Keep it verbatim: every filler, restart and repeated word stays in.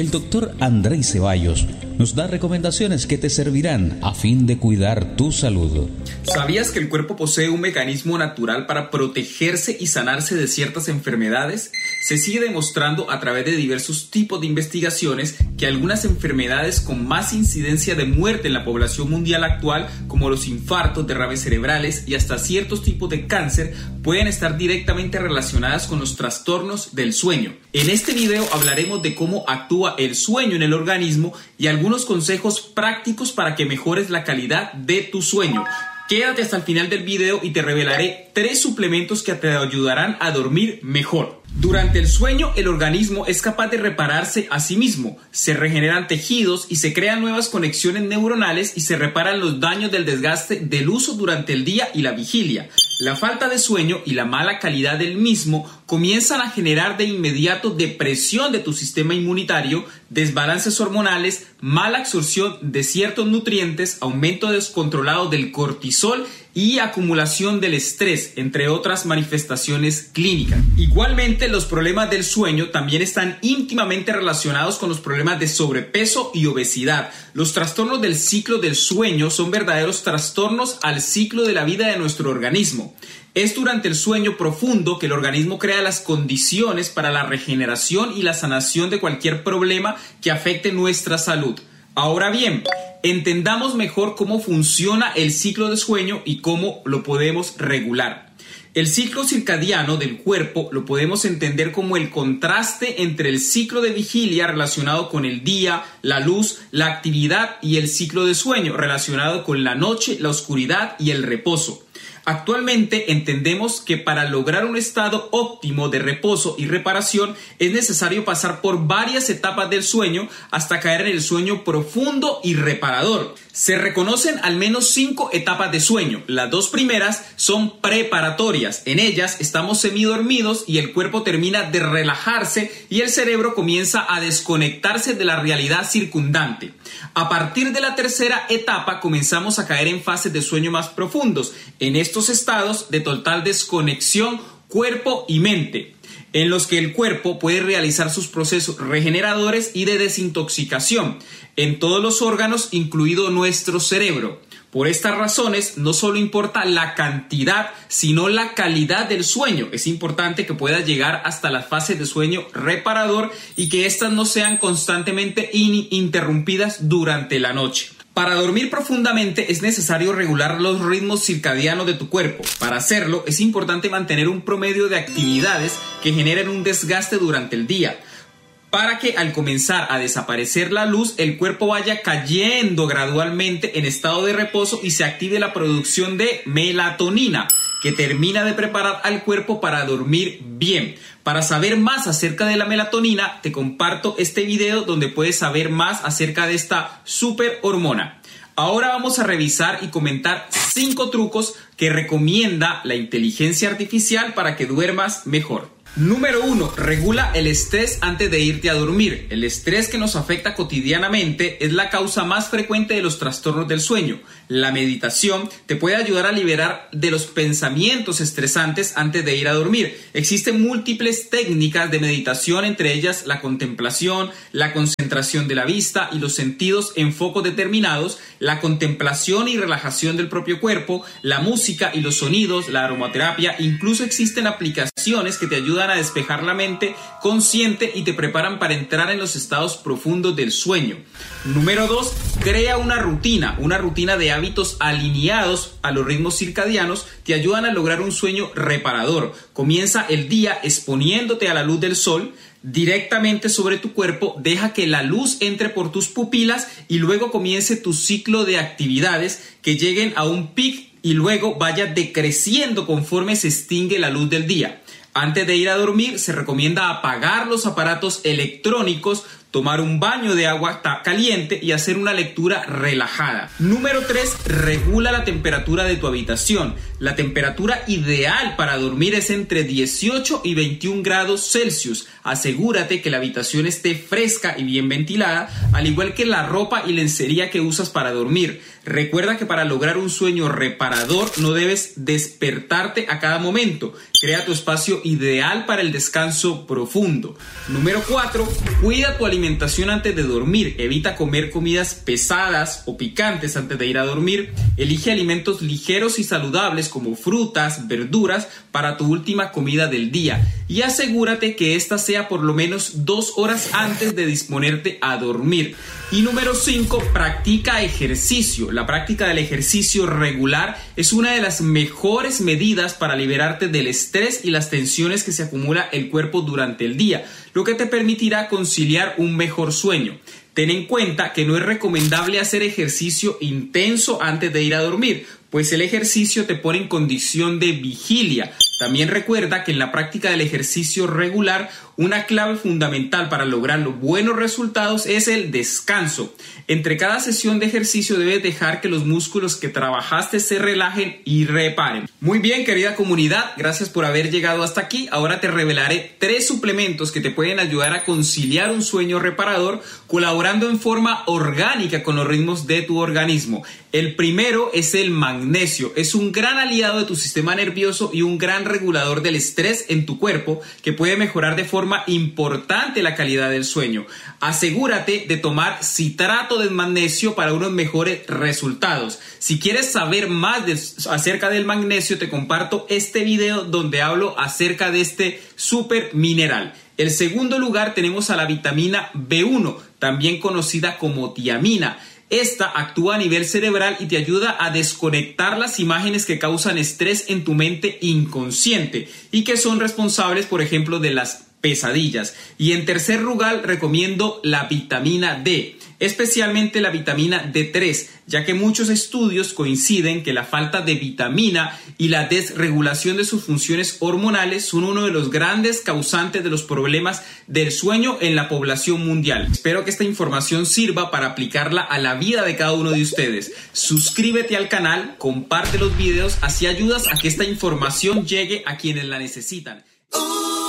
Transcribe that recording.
el doctor Andrei Ceballos nos da recomendaciones que te servirán a fin de cuidar tu salud. ¿Sabías que el cuerpo posee un mecanismo natural para protegerse y sanarse de ciertas enfermedades? Se sigue demostrando a través de diversos tipos de investigaciones que algunas enfermedades con más incidencia de muerte en la población mundial actual, como los infartos, derrames cerebrales y hasta ciertos tipos de cáncer, pueden estar directamente relacionadas con los trastornos del sueño. En este video hablaremos de cómo actúa el sueño en el organismo y algunos consejos prácticos para que mejores la calidad de tu sueño. Quédate hasta el final del video y te revelaré tres suplementos que te ayudarán a dormir mejor. Durante el sueño, el organismo es capaz de repararse a sí mismo, se regeneran tejidos y se crean nuevas conexiones neuronales y se reparan los daños del desgaste del uso durante el día y la vigilia. La falta de sueño y la mala calidad del mismo comienzan a generar de inmediato depresión de tu sistema inmunitario, desbalances hormonales, mala absorción de ciertos nutrientes, aumento descontrolado del cortisol y acumulación del estrés, entre otras manifestaciones clínicas. Igualmente, los problemas del sueño también están íntimamente relacionados con los problemas de sobrepeso y obesidad. Los trastornos del ciclo del sueño son verdaderos trastornos al ciclo de la vida de nuestro organismo. Es durante el sueño profundo que el organismo crea las condiciones para la regeneración y la sanación de cualquier problema que afecte nuestra salud. Ahora bien, entendamos mejor cómo funciona el ciclo de sueño y cómo lo podemos regular. El ciclo circadiano del cuerpo lo podemos entender como el contraste entre el ciclo de vigilia relacionado con el día, la luz, la actividad y el ciclo de sueño relacionado con la noche, la oscuridad y el reposo. Actualmente entendemos que para lograr un estado óptimo de reposo y reparación es necesario pasar por varias etapas del sueño hasta caer en el sueño profundo y reparador. Se reconocen al menos cinco etapas de sueño. Las dos primeras son preparatorias. En ellas estamos semidormidos y el cuerpo termina de relajarse y el cerebro comienza a desconectarse de la realidad circundante. A partir de la tercera etapa comenzamos a caer en fases de sueño más profundos. En estos estados de total desconexión cuerpo y mente, en los que el cuerpo puede realizar sus procesos regeneradores y de desintoxicación en todos los órganos, incluido nuestro cerebro. Por estas razones, no solo importa la cantidad, sino la calidad del sueño. Es importante que puedas llegar hasta las fases de sueño reparador y que éstas no sean constantemente interrumpidas durante la noche. Para dormir profundamente es necesario regular los ritmos circadianos de tu cuerpo. Para hacerlo, es importante mantener un promedio de actividades que generen un desgaste durante el día, para que al comenzar a desaparecer la luz, el cuerpo vaya cayendo gradualmente en estado de reposo y se active la producción de melatonina, que termina de preparar al cuerpo para dormir bien. Para saber más acerca de la melatonina, te comparto este video donde puedes saber más acerca de esta super hormona. Ahora vamos a revisar y comentar cinco trucos que recomienda la inteligencia artificial para que duermas mejor. Número uno. Regula el estrés antes de irte a dormir. El estrés que nos afecta cotidianamente es la causa más frecuente de los trastornos del sueño. La meditación te puede ayudar a liberar de los pensamientos estresantes antes de ir a dormir. Existen múltiples técnicas de meditación, entre ellas la contemplación, la concentración de la vista y los sentidos en focos determinados, la contemplación y relajación del propio cuerpo, la música y los sonidos, la aromaterapia. Incluso existen aplicaciones que te ayudan a despejar la mente consciente y te preparan para entrar en los estados profundos del sueño. Número dos. Crea una rutina. Una rutina de hábitos alineados a los ritmos circadianos te ayudan a lograr un sueño reparador. Comienza el día exponiéndote a la luz del sol directamente sobre tu cuerpo, deja que la luz entre por tus pupilas y luego comience tu ciclo de actividades que lleguen a un pic y luego vaya decreciendo conforme se extingue la luz del día. Antes de ir a dormir, se recomienda apagar los aparatos electrónicos, tomar un baño de agua caliente y hacer una lectura relajada. Número tres. Regula la temperatura de tu habitación. La temperatura ideal para dormir es entre dieciocho y veintiún grados Celsius. Asegúrate que la habitación esté fresca y bien ventilada, al igual que la ropa y lencería que usas para dormir. Recuerda que para lograr un sueño reparador no debes despertarte a cada momento. Crea tu espacio ideal para el descanso profundo. Número cuatro. Cuida tu alimentación antes de dormir. Evita comer comidas pesadas o picantes antes de ir a dormir. Elige alimentos ligeros y saludables como frutas, verduras para tu última comida del día. Y asegúrate que esta sea por lo menos dos horas antes de disponerte a dormir. Y número cinco. Practica ejercicio. La práctica del ejercicio regular es una de las mejores medidas para liberarte del estrés y las tensiones que se acumula el cuerpo durante el día, lo que te permitirá conciliar un mejor sueño. Ten en cuenta que no es recomendable hacer ejercicio intenso antes de ir a dormir, pues el ejercicio te pone en condición de vigilia. También recuerda que en la práctica del ejercicio regular, una clave fundamental para lograr los buenos resultados es el descanso. Entre cada sesión de ejercicio debes dejar que los músculos que trabajaste se relajen y reparen. Muy bien, querida comunidad, gracias por haber llegado hasta aquí. Ahora te revelaré tres suplementos que te pueden ayudar a conciliar un sueño reparador, colaborando en forma orgánica con los ritmos de tu organismo. El primero es el magnesio. Es un gran aliado de tu sistema nervioso y un gran regulador del estrés en tu cuerpo que puede mejorar de forma importante la calidad del sueño. Asegúrate de tomar citrato de magnesio para unos mejores resultados. Si quieres saber más de, acerca del magnesio, te comparto este video donde hablo acerca de este super mineral. En segundo lugar tenemos a la vitamina B uno, también conocida como tiamina. Esta actúa a nivel cerebral y te ayuda a desconectar las imágenes que causan estrés en tu mente inconsciente y que son responsables, por ejemplo, de las pesadillas. Y en tercer lugar, recomiendo la vitamina D, especialmente la vitamina D tres, ya que muchos estudios coinciden que la falta de vitamina y la desregulación de sus funciones hormonales son uno de los grandes causantes de los problemas del sueño en la población mundial. Espero que esta información sirva para aplicarla a la vida de cada uno de ustedes. Suscríbete al canal, comparte los videos, así ayudas a que esta información llegue a quienes la necesitan.